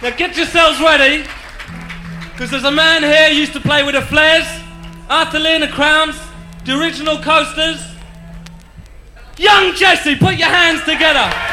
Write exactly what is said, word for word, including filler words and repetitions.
Now get yourselves ready, because there's a man here who used to play with the Flares, Arthur Lee and the Crowns, the original Coasters. Young Jesse, put your hands together.